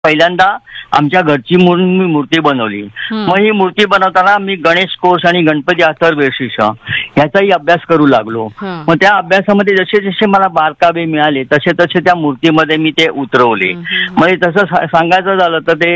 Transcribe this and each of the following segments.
पहिल्यांदा आमच्या घरची म्हणून मी मूर्ती बनवली. मग ही मूर्ती बनवताना मी गणेश कोश आणि गणपती अथर्वशीर्ष ह्याचाही अभ्यास करू लागलो. मग त्या अभ्यासामध्ये जसे जसे मला बारकावे मिळाले तसे तसे त्या मूर्तीमध्ये मी ते उतरवले. म्हणजे तसं सांगायचं झालं तर ते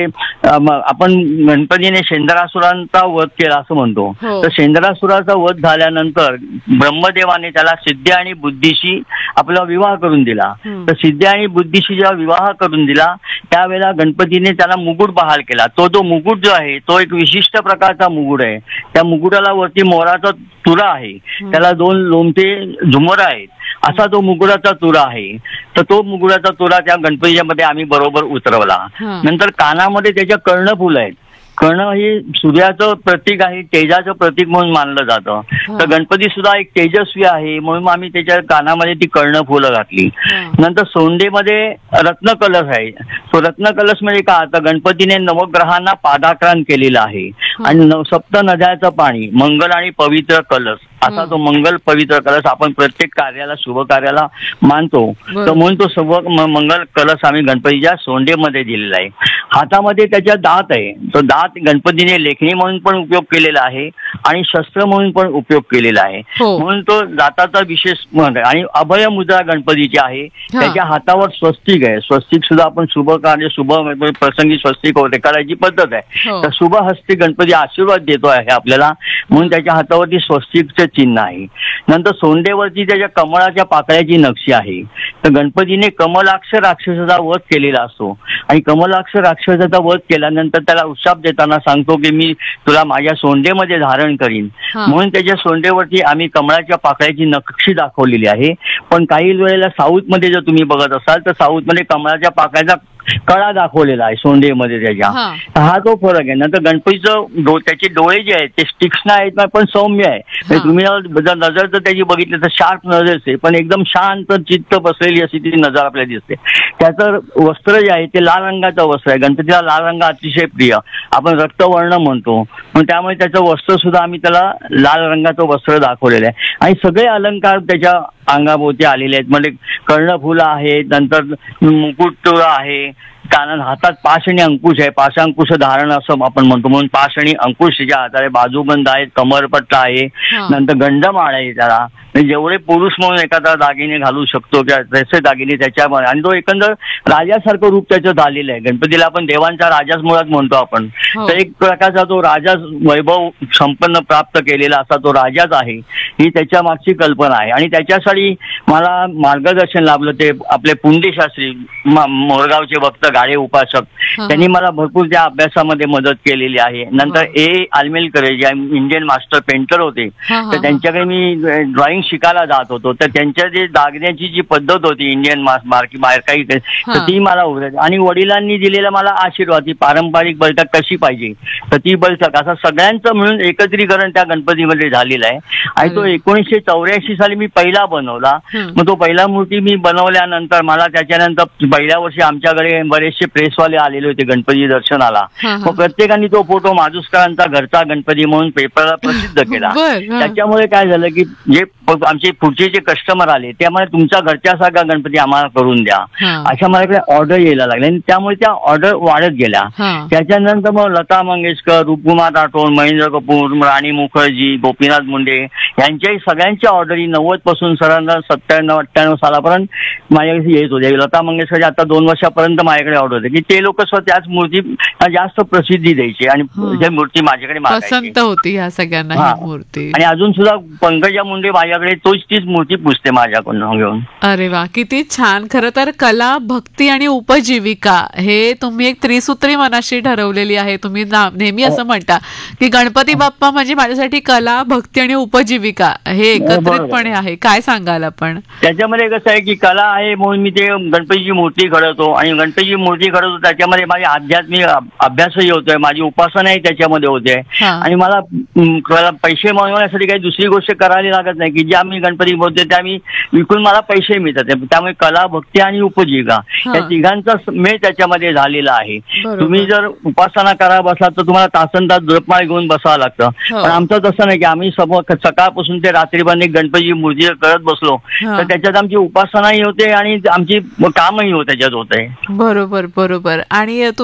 आपण गणपतीने शेंद्रासुरांचा वध केला असं म्हणतो. तर शेंद्रासुराचा वध झाल्यानंतर ब्रह्मदेवाने त्याला सिद्धी आणि बुद्धीशी आपला विवाह करून दिला. तर सिद्धी आणि बुद्धीशी जेव्हा विवाह करून दिला त्यावेळेला गणपतीने त्याला मुकुट बहाल केला. तो जो मुकुट जो आहे तो एक विशिष्ट प्रकारचा मुकुट आहे. त्या मुकुटाला वरती मोराचा तुरा आहे, त्याला 2 लोमटे झुमर आहेत, असा तो मुकुटाचा तुरा आहे. तर तो मुकुटाचा तुरा त्या गणपतीच्या मध्ये आम्ही बरोबर उतरवला. नंतर कानामध्ये त्याच्या कर्णफुल आहेत. कर्ण ही सूर्याचं प्रतीक आहे, तेजाचं प्रतीक म्हणून मानलं जातं. तर गणपती सुद्धा एक तेजस्वी आहे म्हणून आम्ही त्याच्या कानामध्ये ती कर्णफुलं घातली. नंतर सोंडेमध्ये रत्नकलश आहे. तो रत्नकलश म्हणजे का, तर गणपतीने नवग्रहांना पादाक्रांत केलेला आहे. आणि 7 नद्याचं पाणी, मंगल आणि पवित्र कलश, असा तो मंगल पवित्र कलश आपण प्रत्येक कार्याला, शुभ कार्याला मानतो. तर म्हणून तो सर्व मंगल कलश आम्ही गणपतीच्या सोंडेमध्ये दिलेला आहे. हातामध्ये त्याच्या दात आहे. तो दात गणपतीने लेखणी म्हणून पण उपयोग केलेला आहे आणि शस्त्र म्हणून पण उपयोग केलेला आहे. म्हणून तो दाताचा विशेष महत्व आहे. आणि अभय मुद्रा गणपतीची आहे. त्याच्या हातावर स्वस्तिक आहे. स्वस्तिक सुद्धा आपण शुभ कार्य, शुभ प्रसंगी स्वस्तिक होते करायची पद्धत आहे. तर शुभ हस्ती गणपती आशीर्वाद देतो आहे आपल्याला, म्हणून त्याच्या हातावरती स्वस्तिकचे चिन्ह आहे. नंतर सोंडेवरती त्याच्या कमळाच्या पाकळ्याची नक्षी आहे. तर गणपतीने कमलाक्ष राक्षसाचा वध केलेला असतो आणि कमलाक्ष राक्षसाचा वध केल्यानंतर त्याला उत्शाप देताना सांगतो की मी तुला माझ्या सोंडेमध्ये धारण करीन. म्हणून त्याच्या सोंडेवरती आम्ही कमळाच्या पाकळ्याची नक्षी दाखवलेली आहे. पण काही वेळेला साऊथमध्ये जर तुम्ही बघत असाल तर साऊथमध्ये कमळाच्या पाकळ्याचा कळा दाखवलेला आहे सोंडेमध्ये त्याच्या. हा तो फरक आहे. नंतर गणपतीचं त्याचे डोळे जे आहेत ते तीक्ष्ण आहेत पण सौम्य आहे. तुम्ही जर नजर जर त्याची बघितली तर शार्प नजर असते, पण एकदम शांत चित्त बसलेली अशी ती नजर आपल्याला दिसते. त्याचं वस्त्र जे आहे ते लाल रंगाचं वस्त्र आहे. गणपतीला लाल रंग अतिशय प्रिय, आपण रक्तवर्ण म्हणतो. मग त्यामुळे त्याचं वस्त्र सुद्धा आम्ही त्याला लाल रंगाचं वस्त्र दाखवलेलं आहे. आणि सगळे अलंकार त्याच्या अंगाभोवती आलेले आहेत. म्हणजे कर्णफुलं आहेत, नंतर मुकुट आहे, कानात, हातात पाश आणि अंकुश आहे. पाशांकुश धारण असं आपण म्हणतो, म्हणून पाश आणि अंकुश त्याच्या हाताने, बाजूबंद आहेत, कमरपट्टा आहे, नंतर गंधमाळ आहे त्याला. जेवढे पुरुष म्हणून एखादा दागिने घालू शकतो किंवा तसे दागिने त्याच्यामध्ये. आणि तो एकंदर राजासारखं रूप त्याचं झालेलं आहे. गणपतीला आपण देवांचा राजाच मुळात म्हणतो आपण. तर एक प्रकारचा तो राजा वैभव संपन्न प्राप्त केलेला असा तो राजाच आहे, ही त्याच्या मागची कल्पना आहे. आणि त्याच्यासाठी मला मार्गदर्शन लाभलं ते आपले पुंडे शास्त्री, मोरगावचे भक्त, गाडे उपासक, त्यांनी मला भरपूर त्या अभ्यासामध्ये मदत केलेली आहे. नंतर आलमेलकर जे इंडियन मास्टर पेंटर होते, तर त्यांच्याकडे मी ड्रॉइंग शिकायला जात होतो. तर त्यांच्या जे दागण्याची जी पद्धत होती इंडियन बारकाई, तर ती मला उघडली. आणि वडिलांनी दिलेला मला आशीर्वाद, ती पारंपरिक बैठक कशी पाहिजे तर ती बैठक, असं सगळ्यांचं मिळून एकत्रीकरण त्या गणपतीमध्ये झालेलं आहे. आणि तो 1984 साली मी पहिला बनवला. मग तो पहिला मूर्ती मी बनवल्यानंतर मला त्याच्यानंतर पहिल्या वर्षी आमच्याकडे बरेचसे प्रेसवाले आलेले होते गणपती दर्शनाला. मग प्रत्येकाने तो फोटो माधुस्करांचा घरचा गणपती म्हणून पेपरला प्रसिद्ध केला. त्याच्यामुळे काय झालं की जे आमचे पुढचे जे कस्टमर आले ते आम्हाला तुमच्या घरच्यासारखा गणपती आम्हाला करून द्या, अशा माझ्याकडे ऑर्डर यायला लागल्या. आणि त्यामुळे त्या ऑर्डर वाढत गेल्या. त्याच्यानंतर मग लता मंगेशकर, रूपकुमार राठोड, महेंद्र कपूर, राणी मुखर्जी, गोपीनाथ मुंडे यांच्याही सगळ्यांच्या ऑर्डरी 90 पासून सरांना 97-98 सालापर्यंत माझ्याकडे येत होते. लता मंगेशकरच्या आता 2 वर्षापर्यंत माझ्याकडे ऑर्डर होते की ते लोक स्वतः त्याच मूर्ती जास्त प्रसिद्धी द्यायची आणि जे मूर्ती माझ्याकडे पसंत होती ह्या सगळ्यांना मूर्ती. आणि अजून सुद्धा पंकजा मुंडे माझ्याकडे तीच मूर्ती पुजते माझ्याकडून घेऊन. अरे वा, किती छान. खरं तर कला, भक्ती आणि उपजीविका हे तुम्ही एक त्रिसूत्री मनाशी ठरवलेली आहे. तुम्ही नेहमी असं म्हणता की गणपती बाप्पा म्हणजे माझ्यासाठी कला, भक्ती आणि उपजीविका हे एकत्रितपणे आहे. काय सांगाल आपण? त्याच्यामध्ये कसं आहे की कला आहे म्हणून मी ते गणपतीची मूर्ती घडवतो आणि गणपतीची मूर्ती घडवतो त्याच्यामध्ये माझे आध्यात्मिक अभ्यासही होतोय, माझी उपासनाही त्याच्यामध्ये होते. आणि मला पैसे मिळवण्यासाठी काही दुसरी गोष्ट करायला लागत नाही की जे आम्ही गणपती बोलतो ते आम्ही विकून मला पैसे मिळतात. त्यामुळे कला, भक्ती आणि उपजीविका या तिघांचा मेळ त्याच्यामध्ये झालेला आहे. तुम्ही जर उपासना करा बसला तर तुम्हाला तासनतास जपमाळ घेऊन बसावं लागतं. पण आमचं तसं नाही की आम्ही सकाळपासून ते रात्रीपर्यंत गणपतीची मूर्ती करत बसलो तर त्याच्यात आमची उपासनाही होते आणि आमची कामही त्याच्यात होत आहे. बरोबर बरोबर. आणि